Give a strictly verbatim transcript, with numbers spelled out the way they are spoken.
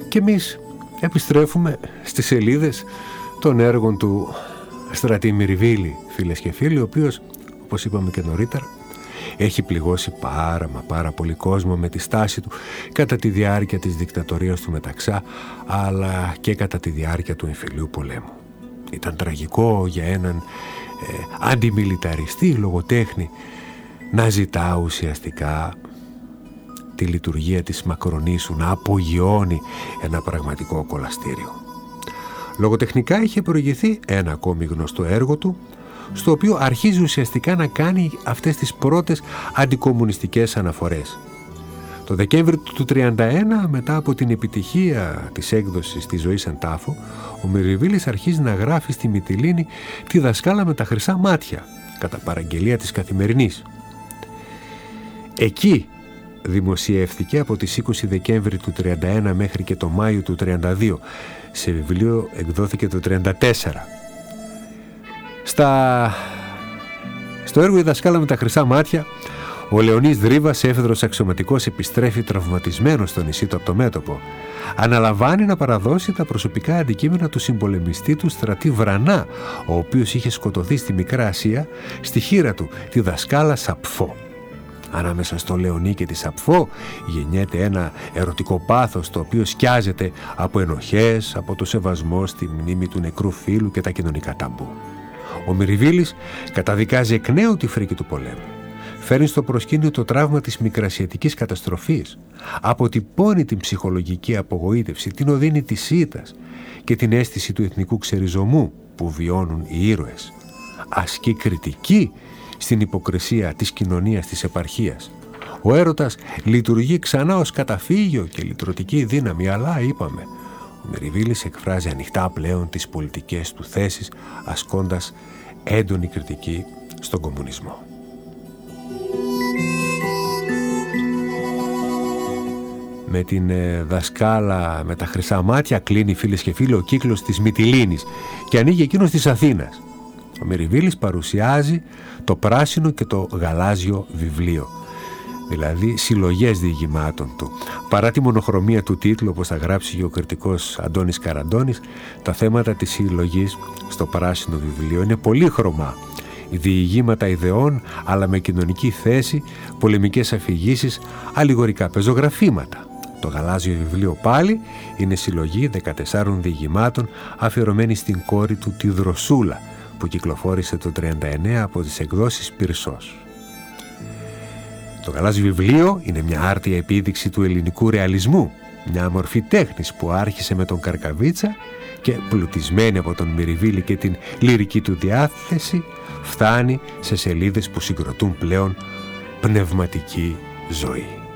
Και εμείς επιστρέφουμε στις σελίδες των έργων του Στρατή Μυριβίλη, φίλες και φίλοι, ο οποίος, όπως είπαμε και νωρίτερα, έχει πληγώσει πάρα μα πάρα πολύ κόσμο με τη στάση του κατά τη διάρκεια της δικτατορίας του Μεταξά, αλλά και κατά τη διάρκεια του εμφυλίου πολέμου. Ήταν τραγικό για έναν ε, αντιμιλιταριστή λογοτέχνη να ζητά ουσιαστικά τη λειτουργία της Μακρονήσου, να απογειώνει ένα πραγματικό κολαστήριο. Λογοτεχνικά είχε προηγηθεί ένα ακόμη γνωστό έργο του, στο οποίο αρχίζει ουσιαστικά να κάνει αυτές τις πρώτες αντικομμουνιστικές αναφορές. Το Δεκέμβρη του τριάντα ένα, μετά από την επιτυχία της έκδοσης της Ζωής εν τάφο, ο Μυριβίλης αρχίζει να γράφει στη Μυτιλήνη τη δασκάλα με τα χρυσά μάτια, κατά παραγγελία της Καθημερινής. Εκεί δημοσιεύθηκε από τις είκοσι Δεκέμβρη του τριάντα ένα μέχρι και το Μάιο του τριάντα δύο. Σε βιβλίο εκδόθηκε το τριάντα τέσσερα. Στα... Στο έργο «Η δασκάλα με τα χρυσά μάτια», ο Λεωνής Δρύβας, έφεδρος αξιωματικός, επιστρέφει τραυματισμένος στο νησί του από το μέτωπο. Αναλαμβάνει να παραδώσει τα προσωπικά αντικείμενα του συμπολεμιστή του Στρατή Βρανά, ο οποίος είχε σκοτωθεί στη Μικρά Ασία, στη χείρα του τη δασκάλα Σαπφό. Ανάμεσα στο Λεωνί και τη Σαπφό γεννιέται ένα ερωτικό πάθος, το οποίο σκιάζεται από ενοχές, από το σεβασμό στη μνήμη του νεκρού φίλου και τα κοινωνικά ταμπού. Ο Μυριβίλης καταδικάζει εκ νέου τη φρίκη του πολέμου. Φέρνει στο προσκήνιο το τραύμα της μικρασιατικής καταστροφής, αποτυπώνει την ψυχολογική απογοήτευση, την οδύνη της ήττας και την αίσθηση του εθνικού ξεριζωμού που βιώνουν οι ήρωες. Ασκεί κριτική στην υποκρισία της κοινωνίας της επαρχίας. Ο έρωτας λειτουργεί ξανά ως καταφύγιο και λυτρωτική δύναμη, αλλά είπαμε, ο Μυριβίλης εκφράζει ανοιχτά πλέον τις πολιτικές του θέσεις, ασκώντας έντονη κριτική στον κομμουνισμό. Με την ε, δασκάλα με τα χρυσά μάτια κλείνει, φίλες και φίλοι, ο κύκλος της Μυτιλήνης και ανοίγει εκείνος της Αθήνας. Ο Μυριβίλης παρουσιάζει το πράσινο και το γαλάζιο βιβλίο, δηλαδή συλλογές διηγημάτων του. Παρά τη μονοχρωμία του τίτλου, όπως θα γράψει και ο κριτικός Αντώνης Καραντώνης, τα θέματα της συλλογής στο πράσινο βιβλίο είναι πολύχρωμα. Διηγήματα ιδεών, αλλά με κοινωνική θέση, πολεμικές αφηγήσεις, αλληγορικά πεζογραφήματα. Το γαλάζιο βιβλίο πάλι είναι συλλογή δεκατεσσάρων διηγημάτων αφιερωμένη στην κόρη του, τη Δροσούλα, που κυκλοφόρησε το τριάντα εννέα από τις εκδόσεις Πυρσός. Το γαλάζιο βιβλίο είναι μια άρτια επίδειξη του ελληνικού ρεαλισμού, μια μορφή τέχνης που άρχισε με τον Καρκαβίτσα και, πλουτισμένη από τον Μυριβίλη και την λυρική του διάθεση, φτάνει σε σελίδες που συγκροτούν πλέον πνευματική ζωή.